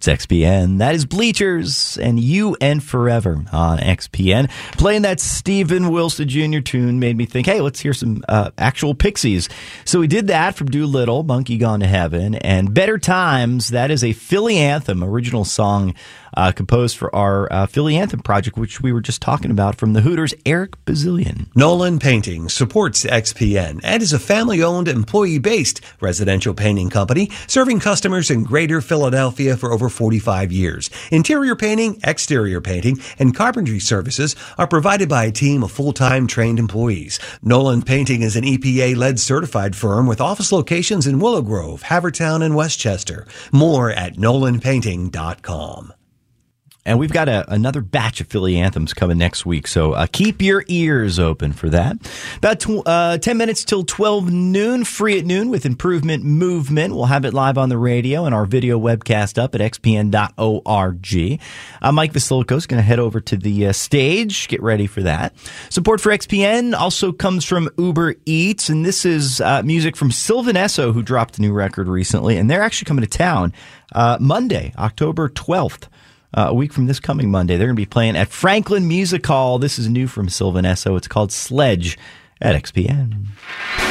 XPN. That is Bleachers and You and Forever on XPN. Playing that Steven Wilson Jr. tune made me think, hey, let's hear some actual Pixies. So we did that from Doolittle, Monkey Gone to Heaven, and Better Times. That is a Philly anthem, original song composed for our Philly Anthem project, which we were just talking about, from the Hooters' Eric Bazillion. Nolan Painting supports XPN and is a family-owned, employee-based residential painting company serving customers in greater Philadelphia for over 45 years. Interior painting, exterior painting, and carpentry services are provided by a team of full-time trained employees. Nolan Painting is an EPA-led certified firm with office locations in Willow Grove, Havertown, and Westchester. More at nolanpainting.com. And we've got another batch of Philly anthems coming next week, so keep your ears open for that. About 10 minutes till 12 noon, free at noon with Improvement Movement. We'll have it live on the radio and our video webcast up at xpn.org. Mike Vasilico is going to head over to the stage. Get ready for that. Support for XPN also comes from Uber Eats, and this is music from Sylvan Esso, who dropped a new record recently, and they're actually coming to town Monday, October 12th. A week from this coming Monday, they're going to be playing at Franklin Music Hall. This is new from Sylvan Esso. It's called Sledge at XPN.